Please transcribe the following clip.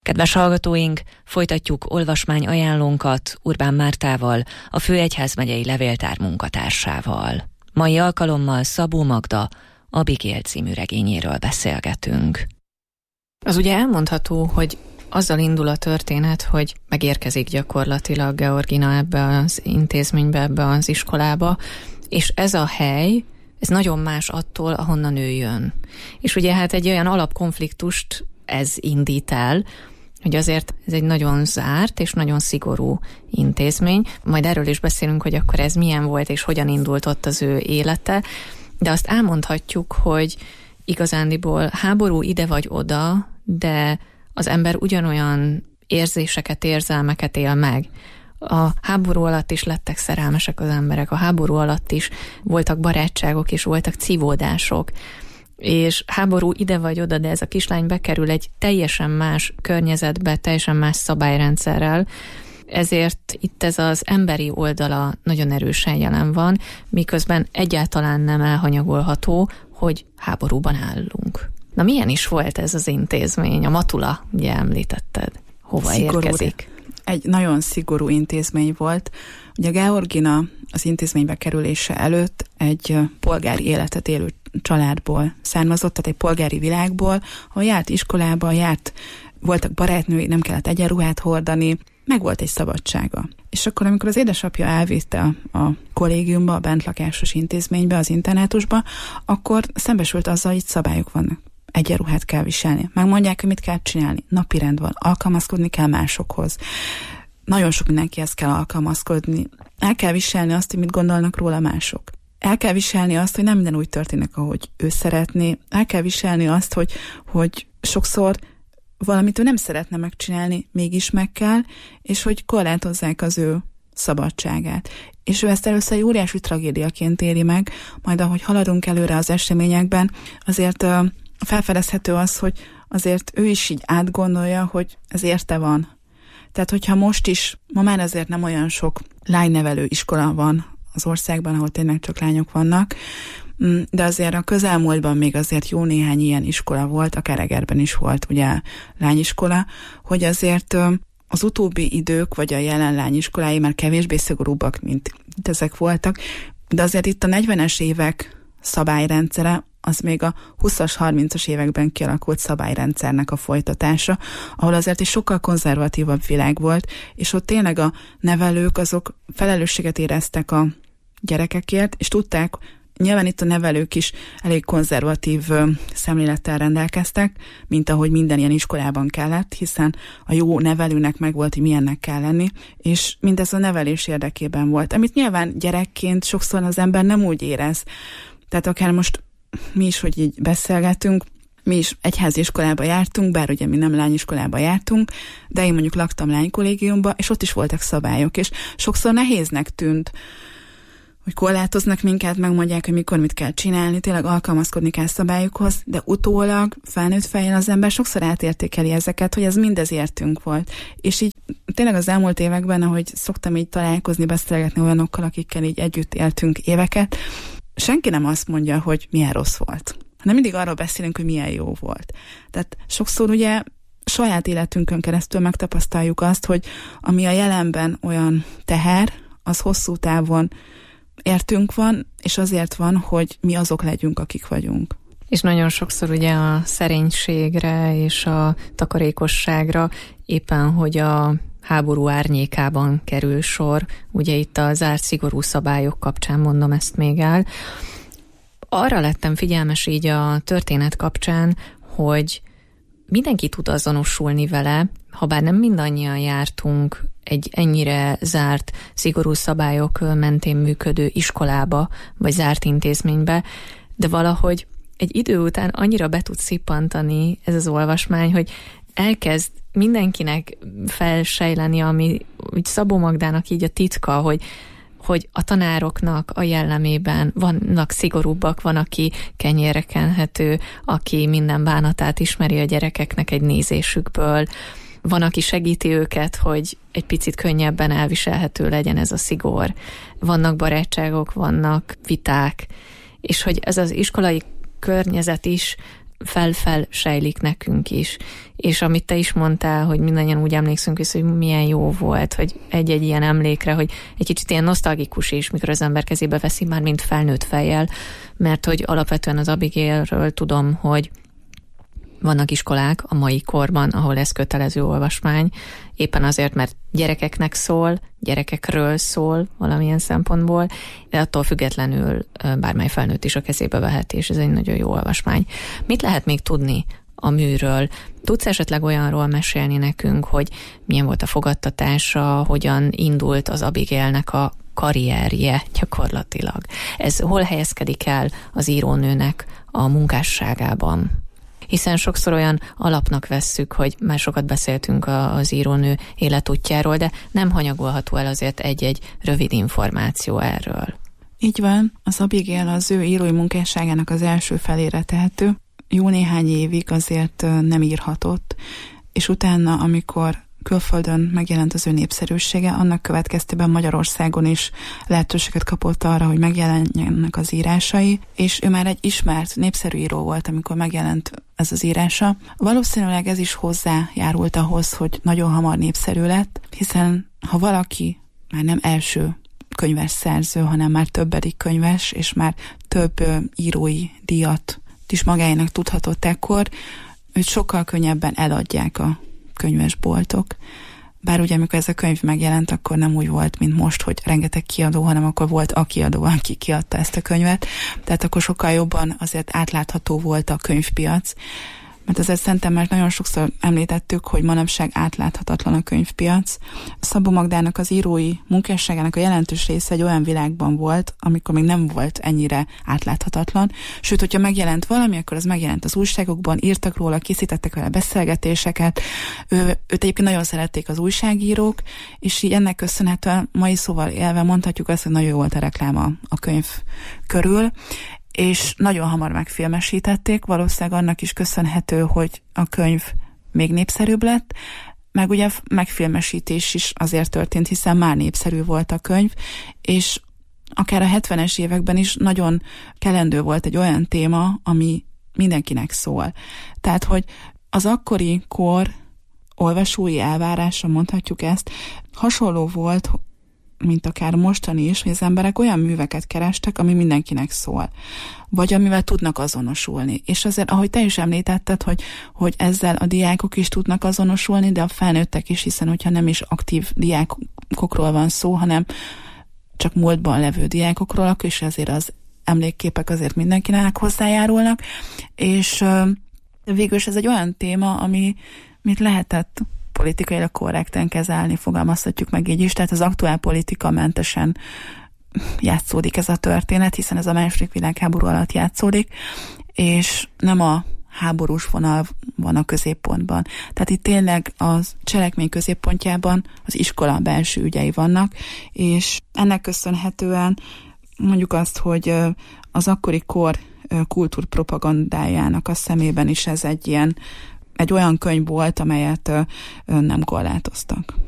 Kedves hallgatóink, folytatjuk olvasmány ajánlónkat Urbán Mártával, a Főegyházmegyei Levéltár munkatársával. Mai alkalommal Szabó Magda Abigail című regényéről beszélgetünk. Az ugye elmondható, hogy azzal indul a történet, hogy megérkezik gyakorlatilag Georgina ebbe az intézménybe, ebbe az iskolába, és ez a hely, ez nagyon más attól, ahonnan ő jön. És ugye hát egy olyan alapkonfliktust ez indít el, hogy azért ez egy nagyon zárt és nagyon szigorú intézmény. Majd erről is beszélünk, hogy akkor ez milyen volt és hogyan indult ott az ő élete, de azt elmondhatjuk, hogy igazándiból háború ide vagy oda, de az ember ugyanolyan érzéseket, érzelmeket él meg. A háború alatt is lettek szerelmesek az emberek, a háború alatt is voltak barátságok és voltak cívódások, és háború ide vagy oda, de ez a kislány bekerül egy teljesen más környezetbe, teljesen más szabályrendszerrel, ezért itt ez az emberi oldala nagyon erősen jelen van, miközben egyáltalán nem elhanyagolható, hogy háborúban állunk. Na milyen is volt ez az intézmény? A Matula, ugye említetted. Hova érkezik? Egy nagyon szigorú intézmény volt. Ugye Georgina az intézménybe kerülése előtt egy polgári életet élő családból származott, tehát egy polgári világból, ahol járt iskolába, voltak barátnői, nem kellett egyenruhát hordani, meg volt egy szabadsága. És akkor, amikor az édesapja elvitte a kollégiumba, a bentlakásos intézménybe, az internátusba, akkor szembesült azzal, hogy itt szabályok vannak. Egyenruhát kell viselni. Megmondják, hogy mit kell csinálni. Napirend van. Alkalmazkodni kell másokhoz. Nagyon sok mindenkihez kell alkalmazkodni. El kell viselni azt, hogy mit gondolnak róla mások. El kell viselni azt, hogy nem minden úgy történik, ahogy ő szeretné. El kell viselni azt, hogy sokszor valamit ő nem szeretne megcsinálni, mégis meg kell, és hogy korlátozzák az ő szabadságát. És ő ezt először egy óriási tragédiaként éli meg, majd ahogy haladunk előre az eseményekben, azért felfedezhető az, hogy azért ő is így átgondolja, hogy ez érte van. Tehát, hogyha most is, ma már azért nem olyan sok lánynevelő iskola van az országban, ahol tényleg csak lányok vannak, de azért a közelmúltban még azért jó néhány ilyen iskola volt, akár Egerben is volt ugye lányiskola, hogy azért az utóbbi idők, vagy a jelen lányiskolái már kevésbé szigorúbbak, mint ezek voltak, de azért itt a 40-es évek szabályrendszere, az még a 20-as, 30-as években kialakult szabályrendszernek a folytatása, ahol azért is sokkal konzervatívabb világ volt, és ott tényleg a nevelők azok felelősséget éreztek a gyerekekért, és tudták, nyilván itt a nevelők is elég konzervatív szemlélettel rendelkeztek, mint ahogy minden ilyen iskolában kellett, hiszen a jó nevelőnek megvolt, hogy milyennek kell lenni, és mindez a nevelés érdekében volt, amit nyilván gyerekként sokszor az ember nem úgy érez. Tehát akár most mi is, hogy így beszélgetünk, mi is egyházi iskolába jártunk, bár ugye mi nem lányiskolába jártunk, de én mondjuk laktam lánykollégiumba, és ott is voltak szabályok, és sokszor nehéznek tűnt, hogy korlátoznak minket, megmondják, hogy mikor mit kell csinálni, tényleg alkalmazkodni kell szabályokhoz, de utólag felnőtt fejjel az ember sokszor átértékeli ezeket, hogy ez mindez értünk volt. És így tényleg az elmúlt években, ahogy szoktam így találkozni, beszélgetni olyanokkal, akikkel így együtt éltünk éveket, senki nem azt mondja, hogy milyen rossz volt, hanem mindig arról beszélünk, hogy milyen jó volt. Tehát sokszor ugye saját életünkön keresztül megtapasztaljuk azt, hogy ami a jelenben olyan teher, az hosszú távon értünk van, és azért van, hogy mi azok legyünk, akik vagyunk. És nagyon sokszor ugye a szerénységre és a takarékosságra éppen, hogy a háború árnyékában kerül sor, ugye itt a zárt szigorú szabályok kapcsán mondom ezt még el. Arra lettem figyelmes így a történet kapcsán, hogy mindenki tud azonosulni vele, habár nem mindannyian jártunk egy ennyire zárt, szigorú szabályok mentén működő iskolába, vagy zárt intézménybe, de valahogy egy idő után annyira be tud szippantani ez az olvasmány, hogy elkezd mindenkinek felsejleni, ami úgy Szabó Magdának így a titka, hogy a tanároknak a jellemében vannak szigorúbbak, van, aki kenyérre kenhető, aki minden bánatát ismeri a gyerekeknek egy nézésükből, van, aki segíti őket, hogy egy picit könnyebben elviselhető legyen ez a szigor. Vannak barátságok, vannak viták, és hogy ez az iskolai környezet is fel sejlik nekünk is. És amit te is mondtál, hogy mindannyian úgy emlékszünk vissza, hogy milyen jó volt, hogy egy-egy ilyen emlékre, hogy egy kicsit ilyen nosztalgikus is, mikor az ember kezébe veszi már, mint felnőtt fejjel, mert hogy alapvetően az Abigailről tudom, hogy vannak iskolák a mai korban, ahol ez kötelező olvasmány, éppen azért, mert gyerekeknek szól, gyerekekről szól valamilyen szempontból, de attól függetlenül bármely felnőtt is a kezébe veheti, és ez egy nagyon jó olvasmány. Mit lehet még tudni a műről? Tudsz esetleg olyanról mesélni nekünk, hogy milyen volt a fogadtatása, hogyan indult az Abigailnek a karrierje gyakorlatilag? Ez hol helyezkedik el az írónőnek a munkásságában? Hiszen sokszor olyan alapnak vesszük, hogy már sokat beszéltünk az írónő életútjáról, de nem hanyagolható el azért egy-egy rövid információ erről. Így van, az Abigail az ő írói munkásságának az első felére tehető. Jó néhány évig azért nem írhatott, és utána, amikor külföldön megjelent az ő népszerűsége, annak következtében Magyarországon is lehetőséget kapott arra, hogy megjelenjenek az írásai, és ő már egy ismert, népszerű író volt, amikor megjelent ez az írása. Valószínűleg ez is hozzájárult ahhoz, hogy nagyon hamar népszerű lett, hiszen ha valaki már nem első könyves szerző, hanem már többedik könyves, és már több írói díjat is magáénak tudhatott ekkor, őt sokkal könnyebben eladják a könyvesboltok. Bár ugye, amikor ez a könyv megjelent, akkor nem úgy volt, mint most, hogy rengeteg kiadó, hanem akkor volt a kiadó, aki kiadta ezt a könyvet. Tehát akkor sokkal jobban azért átlátható volt a könyvpiac. Mert azért szerintem már nagyon sokszor említettük, hogy manapság átláthatatlan a könyvpiac. Szabó Magdának az írói munkásságának a jelentős része egy olyan világban volt, amikor még nem volt ennyire átláthatatlan. Sőt, hogyha megjelent valami, akkor az megjelent az újságokban, írtak róla, készítettek vele beszélgetéseket. Őt egyébként nagyon szerették az újságírók, és így ennek köszönhetően mai szóval élve mondhatjuk azt, hogy nagyon jó volt a reklám a könyv körül, és nagyon hamar megfilmesítették, valószínűleg annak is köszönhető, hogy a könyv még népszerűbb lett, meg ugye megfilmesítés is azért történt, hiszen már népszerű volt a könyv, és akár a 70-es években is nagyon kelendő volt egy olyan téma, ami mindenkinek szól. Tehát, hogy az akkori kor olvasói elvárása, mondhatjuk ezt, hasonló volt, mint akár mostani is, hogy az emberek olyan műveket kerestek, ami mindenkinek szól, vagy amivel tudnak azonosulni. És azért, ahogy te is említetted, hogy ezzel a diákok is tudnak azonosulni, de a felnőttek is, hiszen hogyha nem is aktív diákokról van szó, hanem csak múltban levő diákokról, akkor is azért az emlékképek azért mindenkinek hozzájárulnak, és végül is ez egy olyan téma, amit lehetett politikailag korrekten kezelni, fogalmazhatjuk meg így is, tehát az aktuál politika mentesen játszódik ez a történet, hiszen ez a második világháború alatt játszódik, és nem a háborús vonal van a középpontban. Tehát itt tényleg a cselekmény középpontjában az iskola belső ügyei vannak, és ennek köszönhetően mondjuk azt, hogy az akkori kor kultúrpropagandájának a szemében is ez egy olyan könyv volt, amelyet nem korlátoztak.